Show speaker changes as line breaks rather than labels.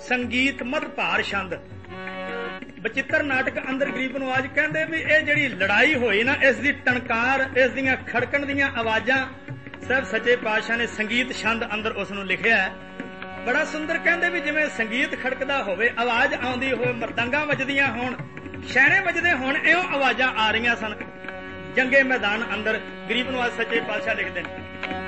ਸੰਗੀਤ ਮਦ ਭਾਰ ਛੰਦ। ਬਚਿੱਤਰ ਨਾਟਕ ਅੰਦਰ ਗਰੀਬ ਨਵਾਜ ਕਹਿੰਦੇ ਵੀ ਇਹ ਜਿਹੜੀ ਲੜਾਈ ਹੋਈ ਨਾ, ਇਸ ਦੀ ਟਣਕਾਰ, ਇਸ ਦੀਆਂ ਖੜਕਣ ਦੀਆਂ ਆਵਾਜ਼ਾਂ ਸਾਹਿਬ ਸੱਚੇ ਪਾਤਸ਼ਾਹ ਨੇ ਸੰਗੀਤ ਛੰਦ ਅੰਦਰ ਉਸ ਨੂੰ ਲਿਖਿਆ ਹੈ। ਬੜਾ ਸੁੰਦਰ ਕਹਿੰਦੇ ਵੀ ਜਿਵੇਂ ਸੰਗੀਤ ਖੜਕਦਾ ਹੋਵੇ, ਆਵਾਜ਼ ਆਉਂਦੀ ਹੋਵੇ, ਮਰਦੰਗਾਂ ਵੱਜਦੀਆਂ ਹੋਣ, ਛੈਣੇ ਵੱਜਦੇ ਹੋਣ, ਇਉਂ ਆਵਾਜ਼ਾਂ ਆ ਰਹੀਆਂ ਸਨ ਜੰਗੇ ਮੈਦਾਨ ਅੰਦਰ। ਗਰੀਬ ਨਵਾਜ ਸੱਚੇ ਪਾਤਸ਼ਾਹ ਲਿਖਦੇ ਨੇ,